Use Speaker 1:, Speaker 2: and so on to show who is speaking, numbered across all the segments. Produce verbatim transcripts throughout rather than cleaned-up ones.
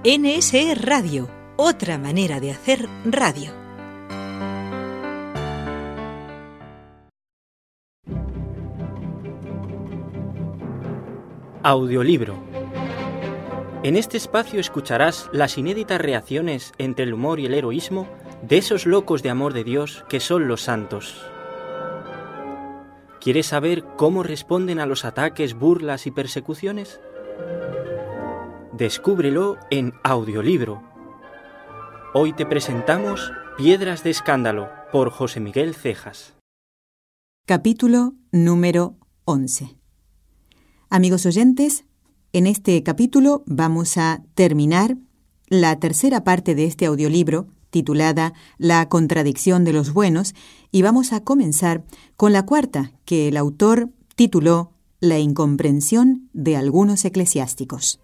Speaker 1: N S E Radio, otra manera de hacer radio.
Speaker 2: Audiolibro. En este espacio escucharás las inéditas reacciones entre el humor y el heroísmo de esos locos de amor de Dios que son los santos. ¿Quieres saber cómo responden a los ataques, burlas y persecuciones? Descúbrelo en Audiolibro. Hoy te presentamos Piedras de Escándalo por José Miguel Cejas.
Speaker 3: Capítulo número once. Amigos oyentes, en este capítulo vamos a terminar la tercera parte de este audiolibro titulada La contradicción de los buenos y vamos a comenzar con la cuarta que el autor tituló La incomprensión de algunos eclesiásticos.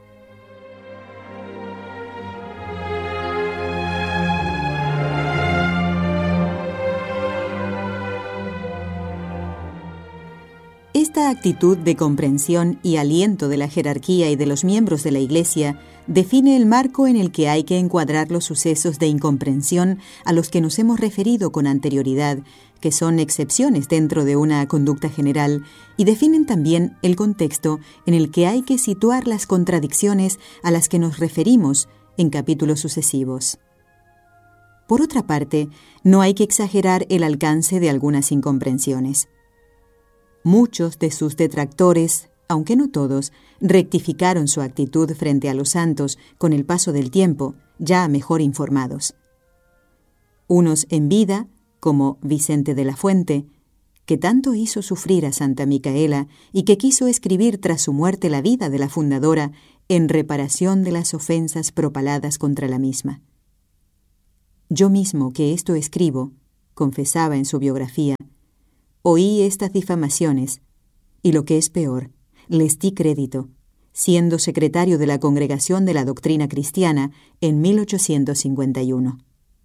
Speaker 3: Esta actitud de comprensión y aliento de la jerarquía y de los miembros de la Iglesia define el marco en el que hay que encuadrar los sucesos de incomprensión a los que nos hemos referido con anterioridad, que son excepciones dentro de una conducta general, y definen también el contexto en el que hay que situar las contradicciones a las que nos referimos en capítulos sucesivos. Por otra parte, no hay que exagerar el alcance de algunas incomprensiones. Muchos de sus detractores, aunque no todos, rectificaron su actitud frente a los santos con el paso del tiempo, ya mejor informados. Unos en vida, como Vicente de la Fuente, que tanto hizo sufrir a Santa Micaela y que quiso escribir tras su muerte la vida de la fundadora en reparación de las ofensas propaladas contra la misma. Yo mismo que esto escribo, confesaba en su biografía, oí estas difamaciones, y lo que es peor, les di crédito, siendo secretario de la Congregación de la Doctrina Cristiana en mil ochocientos cincuenta y uno.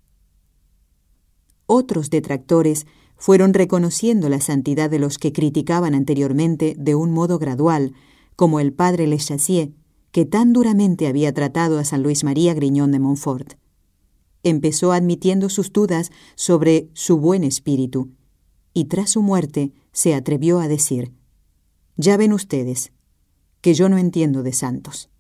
Speaker 3: Otros detractores fueron reconociendo la santidad de los que criticaban anteriormente de un modo gradual, como el padre Le Chassier, que tan duramente había tratado a San Luis María Griñón de Montfort. Empezó admitiendo sus dudas sobre su buen espíritu, y tras su muerte se atrevió a decir: «Ya ven ustedes, que yo no entiendo de santos».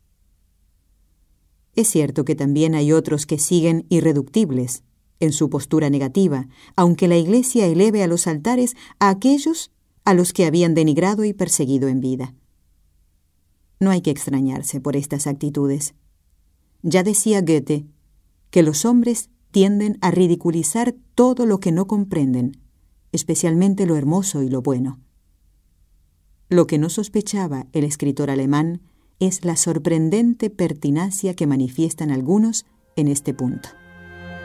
Speaker 3: Es cierto que también hay otros que siguen irreductibles en su postura negativa, aunque la Iglesia eleve a los altares a aquellos a los que habían denigrado y perseguido en vida. No hay que extrañarse por estas actitudes. Ya decía Goethe que los hombres tienden a ridiculizar todo lo que no comprenden, especialmente lo hermoso y lo bueno. Lo que no sospechaba el escritor alemán es la sorprendente pertinacia que manifiestan algunos en este punto.